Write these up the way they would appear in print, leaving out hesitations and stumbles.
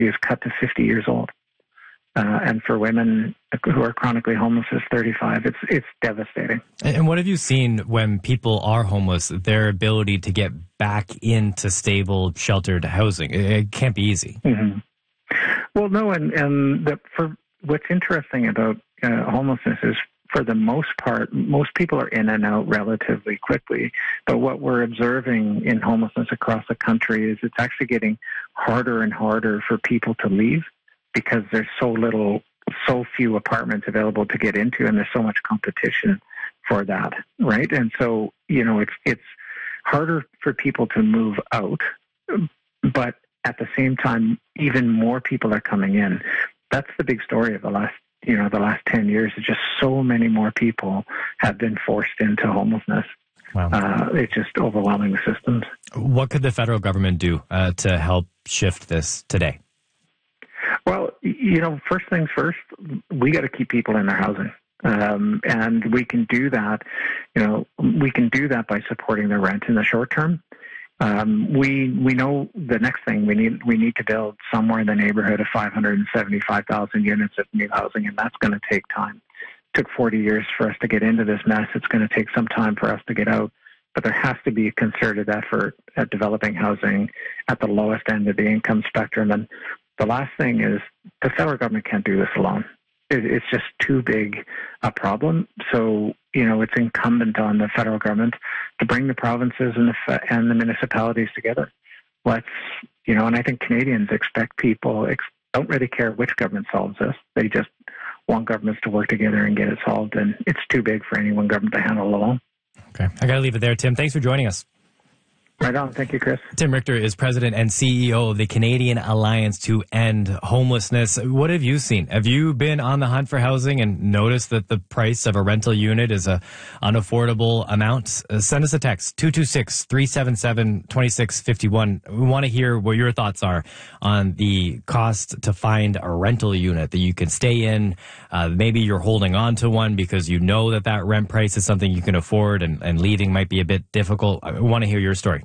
is cut to 50 years old. And for women who are chronically homeless is 35. It's devastating. And what have you seen when people are homeless, their ability to get back into stable, sheltered housing? It can't be easy. Mm-hmm. Well, no, for what's interesting about homelessness is, for the most part, most people are in and out relatively quickly. But what we're observing in homelessness across the country is it's actually getting harder and harder for people to leave, because there's so few apartments available to get into, and there's so much competition for that, right? And so, it's harder for people to move out, but at the same time, even more people are coming in. That's the big story of the last 10 years. Is just so many more people have been forced into homelessness. Wow. It's just overwhelming the systems. What could the federal government do to help shift this today? Well, first things first, we got to keep people in their housing. And we can do that, by supporting their rent in the short term. We know the next thing we need to build somewhere in the neighborhood of 575,000 units of new housing, and that's going to take time. It took 40 years for us to get into this mess. It's going to take some time for us to get out. But there has to be a concerted effort at developing housing at the lowest end of the income spectrum. And the last thing is, the federal government can't do this alone. It's just too big a problem. So, it's incumbent on the federal government to bring the provinces and the municipalities together. And I think Canadians expect people don't really care which government solves this. They just want governments to work together and get it solved. And it's too big for any one government to handle alone. Okay. I got to leave it there, Tim. Thanks for joining us. Right on. Thank you, Chris. Tim Richter is president and CEO of the Canadian Alliance to End Homelessness. What have you seen? Have you been on the hunt for housing and noticed that the price of a rental unit is a unaffordable amount? Send us a text, 226-377-2651. We want to hear what your thoughts are on the cost to find a rental unit that you can stay in. Maybe you're holding on to one because you know that rent price is something you can afford, and leaving might be a bit difficult. I want to hear your story.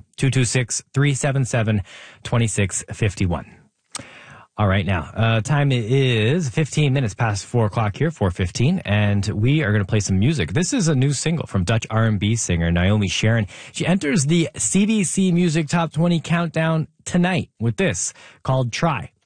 226-377-2651. All right, now, time is 15 minutes past 4 o'clock here, 4:15, and we are going to play some music. This is a new single from Dutch R&B singer Naomi Sharon. She enters the CBC Music Top 20 Countdown tonight with this, called Try.